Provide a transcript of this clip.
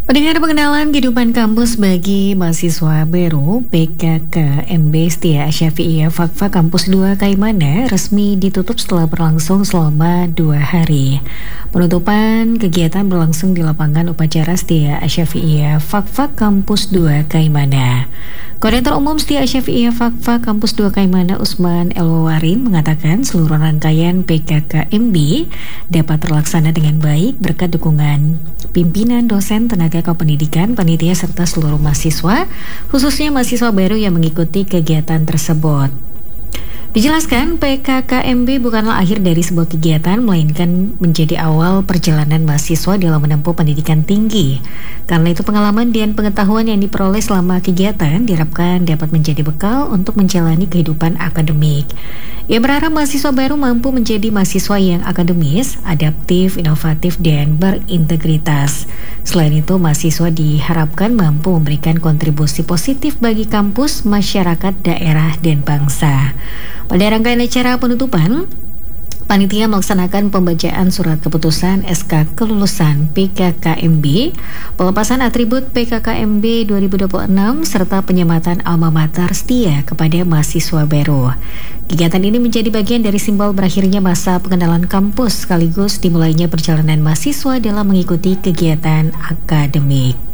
Pendengar pengenalan kehidupan kampus bagi mahasiswa baru PKKMB Setia Syafi'iyah Fakfa Kampus 2 Kaimana resmi ditutup setelah berlangsung selama 2 hari. Penutupan kegiatan berlangsung di lapangan upacara Setia Syafi'iyah Fakfa Kampus 2 Kaimana. Koordinator Umum Setia Syafi'iyah Fakfa Kampus 2 Kaimana Usman Elwawarin mengatakan seluruh rangkaian PKKMB dapat terlaksana dengan baik berkat dukungan pimpinan, dosen, tenaga kependidikan, panitia, serta seluruh mahasiswa, khususnya mahasiswa baru yang mengikuti kegiatan tersebut. Dijelaskan, PKKMB bukanlah akhir dari sebuah kegiatan, melainkan menjadi awal perjalanan mahasiswa dalam menempuh pendidikan tinggi. Karena itu pengalaman dan pengetahuan yang diperoleh selama kegiatan diharapkan dapat menjadi bekal untuk menjalani kehidupan akademik. Ia berharap mahasiswa baru mampu menjadi mahasiswa yang akademis, adaptif, inovatif, dan berintegritas. Selain itu, mahasiswa diharapkan mampu memberikan kontribusi positif bagi kampus, masyarakat, daerah, dan bangsa. Pada rangkaian acara penutupan, panitia melaksanakan pembacaan surat keputusan SK kelulusan PKKMB, pelepasan atribut PKKMB 2026, serta penyematan alma mater Setia kepada mahasiswa baru. Kegiatan ini menjadi bagian dari simbol berakhirnya masa pengenalan kampus sekaligus dimulainya perjalanan mahasiswa dalam mengikuti kegiatan akademik.